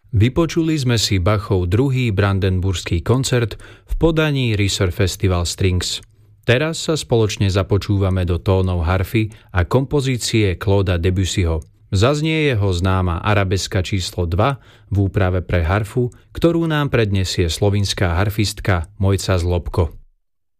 Vypočuli sme si Bachov druhý brandenburský koncert v podaní Risser Festival Strings. Teraz sa spoločne započúvame do tónov harfy a kompozície Clauda Debussyho. Zaznie jeho známa arabeska číslo 2 v úprave pre harfu, ktorú nám predniesie slovinská harfistka Mojca Zlobko.